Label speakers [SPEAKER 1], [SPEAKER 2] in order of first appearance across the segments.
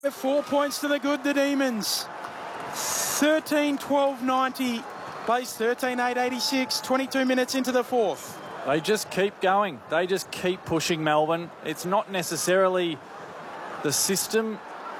[SPEAKER 1] 4 points to the good, the Demons. 13-12-90. Place 13-8-86. 22 minutes into the fourth.
[SPEAKER 2] They just keep going. They just keep pushing Melbourne. It's not necessarily the system,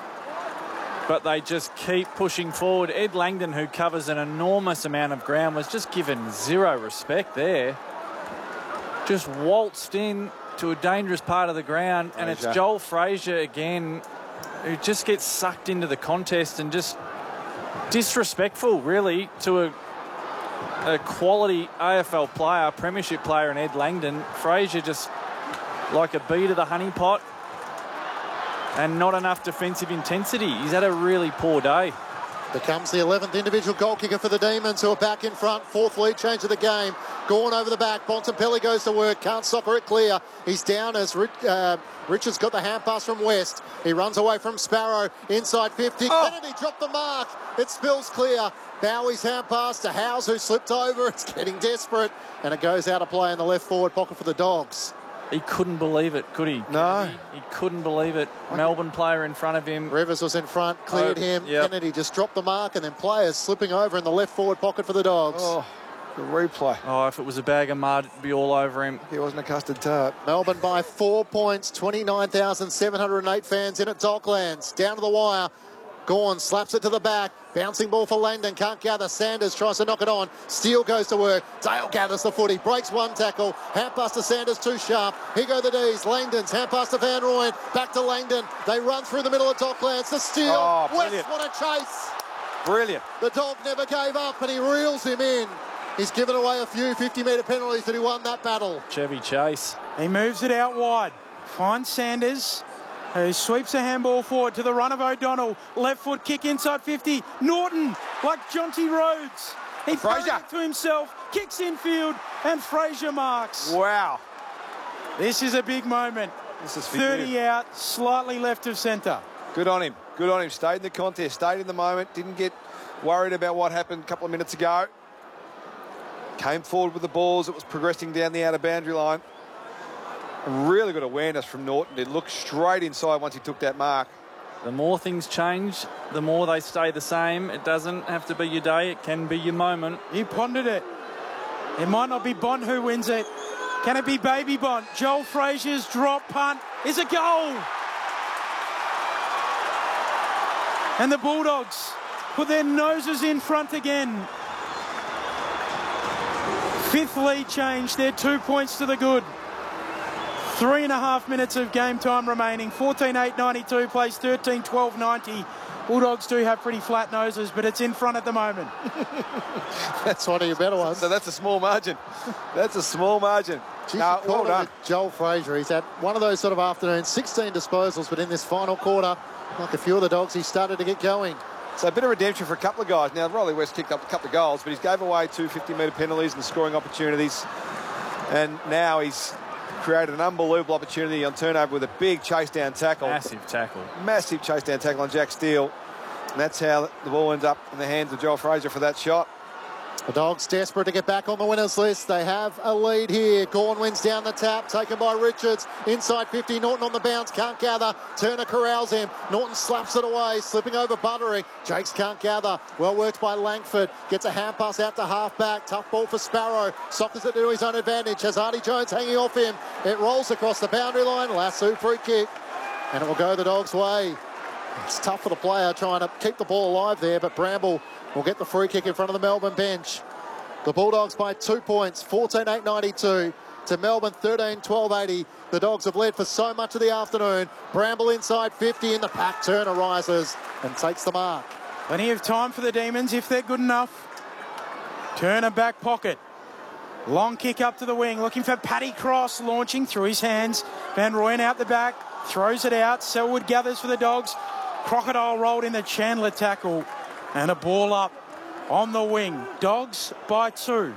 [SPEAKER 2] but they just keep pushing forward. Ed Langdon, who covers an enormous amount of ground, was just given zero respect there. Just waltzed in to a dangerous part of the ground, and it's Joel Frazier again who just gets sucked into the contest and just disrespectful, really, to a quality AFL player, premiership player, and Ed Langdon. Frazier just like a bee to the honeypot and not enough defensive intensity. He's had a really poor day.
[SPEAKER 3] Becomes the 11th individual goal kicker for the Demons, who are back in front. Fourth lead change of the game. Gorn over the back. Bontempelli goes to work. Can't soccer it clear. He's down as Richards got the hand pass from West. He runs away from Sparrow. Inside 50. Kennedy dropped the mark. It spills clear. Bowie's hand pass to Howes, who slipped over. It's getting desperate. And it goes out of play in the left forward pocket for the Dogs.
[SPEAKER 2] He couldn't believe it, could he?
[SPEAKER 3] No.
[SPEAKER 2] He couldn't believe it. Melbourne player in front of him.
[SPEAKER 3] Rivers was in front, cleared him. Yep. Kennedy just dropped the mark, and then players slipping over in the left forward pocket for the Dogs.
[SPEAKER 4] Oh, the replay.
[SPEAKER 2] Oh, if it was a bag of mud, it'd be all over him.
[SPEAKER 4] He wasn't a custard tart.
[SPEAKER 3] Melbourne by 4 points, 29,708 fans in at Docklands. Down to the wire. Gorn slaps it to the back. Bouncing ball for Langdon. Can't gather. Sanders tries to knock it on. Steele goes to work. Dale gathers the footy. Breaks one tackle. Hand pass to Sanders, too sharp. Here go the D's. Langdon's hand pass to Van Rooyen. Back to Langdon. They run through the middle of Docklands. The steal.
[SPEAKER 4] Oh,
[SPEAKER 3] West, what a chase.
[SPEAKER 4] Brilliant.
[SPEAKER 3] The Dog never gave up, and he reels him in. He's given away a few 50-metre penalties, but he won that battle.
[SPEAKER 2] Chevy Chase.
[SPEAKER 1] He moves it out wide. Finds Sanders, who sweeps a handball forward to the run of O'Donnell. Left foot kick inside 50. Norton, like Jonty Rhodes. He throws it to himself, kicks infield, and Frazier marks.
[SPEAKER 4] Wow.
[SPEAKER 1] This is a big moment.
[SPEAKER 4] This is
[SPEAKER 1] 30 out, slightly left of centre.
[SPEAKER 4] Good on him. Good on him. Stayed in the contest, stayed in the moment, didn't get worried about what happened a couple of minutes ago. Came forward with the balls. It was progressing down the outer boundary line. Really good awareness from Norton. It looked straight inside once he took that mark.
[SPEAKER 2] The more things change, the more they stay the same. It doesn't have to be your day. It can be your moment.
[SPEAKER 1] You pondered it. It might not be Bond who wins it. Can it be Baby Bond? Joel Frazier's drop punt is a goal. And the Bulldogs put their noses in front again. Fifth lead change. They're 2 points to the good. 3.5 minutes of game time remaining. 14-8-92 plays 13-12-90. Bulldogs do have pretty flat noses, but it's in front at the moment.
[SPEAKER 3] That's one of your better ones.
[SPEAKER 4] So that's a small margin. That's a small margin.
[SPEAKER 3] Well done. Joel Frazier, he's had one of those sort of afternoons, 16 disposals, but in this final quarter, like a few of the Dogs, he started to get going.
[SPEAKER 4] So a bit of redemption for a couple of guys. Now, Riley West kicked up a couple of goals, but he's gave away 2 50-metre penalties and scoring opportunities. And now he's created an unbelievable opportunity on turnover with a big chase-down tackle.
[SPEAKER 2] Massive tackle.
[SPEAKER 4] Massive chase-down tackle on Jack Steele. And that's how the ball ends up in the hands of Joel Frazier for that shot.
[SPEAKER 3] The Dogs desperate to get back on the winners list. They have a lead here. Gorn wins down the tap, taken by Richards. Inside 50, Norton on the bounce, can't gather. Turner corrals him. Norton slaps it away, slipping over Buttery. Jakes can't gather. Well worked by Langford. Gets a hand pass out to half-back. Tough ball for Sparrow. Sockers it to his own advantage. Has Artie Jones hanging off him. It rolls across the boundary line. Lasso free kick. And it will go the Dogs' way. It's tough for the player trying to keep the ball alive there, but Bramble will get the free kick in front of the Melbourne bench. The Bulldogs by 2 points, 14-8-92 to Melbourne 13-12-80. The Dogs have led for so much of the afternoon. Bramble inside 50 in the pack. Turner rises and takes the mark.
[SPEAKER 1] Plenty of time for the Demons if they're good enough. Turner back pocket. Long kick up to the wing, looking for Paddy Cross, launching through his hands. Van Rooyen out the back, throws it out. Selwood gathers for the Dogs. Crocodile rolled in the Chandler tackle. And a ball up on the wing. Dogs by 2.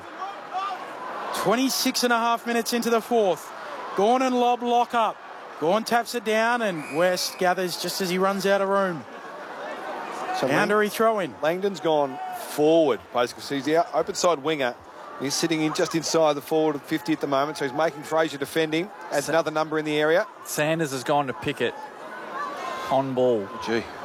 [SPEAKER 1] 26.5 minutes into the fourth. Gawn and Lobb lock up. Gawn taps it down and West gathers just as he runs out of room. So boundary throw in.
[SPEAKER 4] Langdon's gone forward, basically. So he's the open side winger. He's sitting in just inside the forward of 50 at the moment. So he's making Frazier defend him. Adds another number in the area.
[SPEAKER 2] Sanders has gone to pick it on ball.
[SPEAKER 4] Gee.